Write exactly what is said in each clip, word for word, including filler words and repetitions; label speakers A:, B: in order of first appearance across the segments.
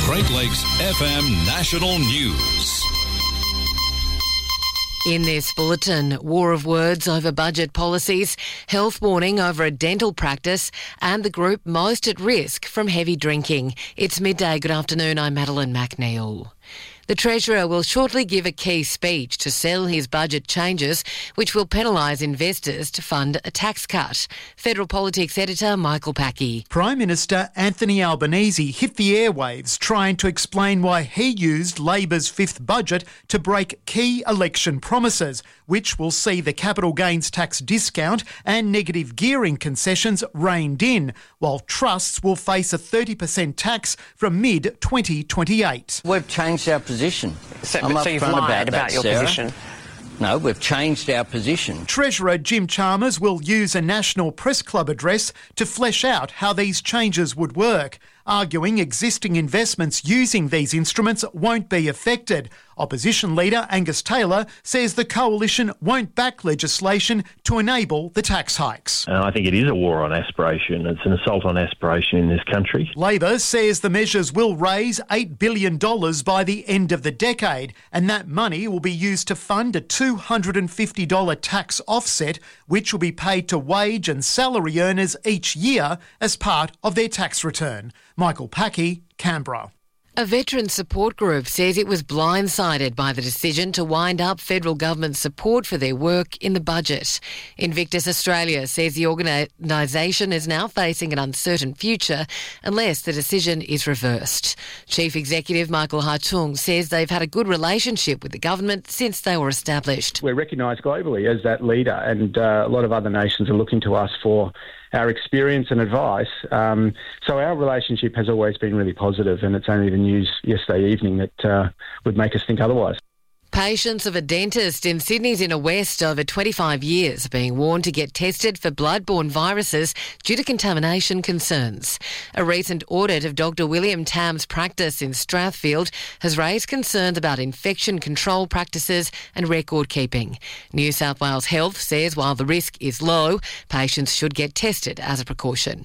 A: Great Lakes F M National News.
B: In this bulletin, war of words over budget policies, health warning over a dental practice, and the group most at risk from heavy drinking. It's midday. Good afternoon. I'm Madeline McNeil. The Treasurer will shortly give a key speech to sell his budget changes, which will penalise investors to fund a tax cut. Federal Politics Editor Michael Packey.
C: Prime Minister Anthony Albanese hit the airwaves trying to explain why he used Labor's fifth budget to break key election promises, which will see the capital gains tax discount and negative gearing concessions reined in, while trusts will face a thirty percent tax from mid twenty twenty-eight.
D: We've changed our position.
E: So,
D: I'm
E: so you've
D: upfront
E: lied
D: about,
E: about
D: that,
E: your
D: Sarah.
E: position.
D: No, we've changed our position.
C: Treasurer Jim Chalmers will use a National Press Club address to flesh out how these changes would work, arguing existing investments using these instruments won't be affected. Opposition leader Angus Taylor says the coalition won't back legislation to enable the tax hikes.
F: And I think it is a war on aspiration. It's an assault on aspiration in this country.
C: Labor says the measures will raise eight billion dollars by the end of the decade, and that money will be used to fund a two hundred fifty dollars tax offset, which will be paid to wage and salary earners each year as part of their tax return. Michael Packey, Canberra.
B: A veteran support group says it was blindsided by the decision to wind up federal government support for their work in the budget. Invictus Australia says the organisation is now facing an uncertain future unless the decision is reversed. Chief Executive Michael Hartung says they've had a good relationship with the government since they were established.
G: We're recognised globally as that leader, and uh, a lot of other nations are looking to us for our experience and advice. Um, so our relationship has always been really positive, and it's only the news yesterday evening that uh, would make us think otherwise.
B: Patients of a dentist in Sydney's inner west over twenty-five years are being warned to get tested for blood-borne viruses due to contamination concerns. A recent audit of Doctor William Tam's practice in Strathfield has raised concerns about infection control practices and record keeping. New South Wales Health says while the risk is low, patients should get tested as a precaution.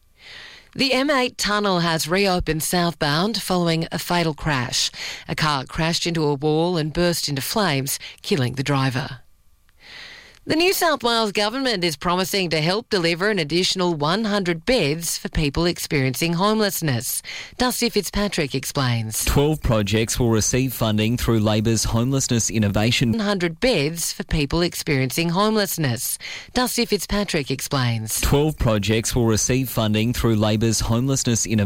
B: The M eight tunnel has reopened southbound following a fatal crash. A car crashed into a wall and burst into flames, killing the driver. The New South Wales Government is promising to help deliver an additional one hundred beds for people experiencing homelessness. Dusty Fitzpatrick explains.
H: twelve projects will receive funding through Labor's Homelessness Innovation.
B: one hundred beds for people experiencing homelessness. Dusty Fitzpatrick explains.
H: twelve projects will receive funding through Labor's Homelessness Innovation.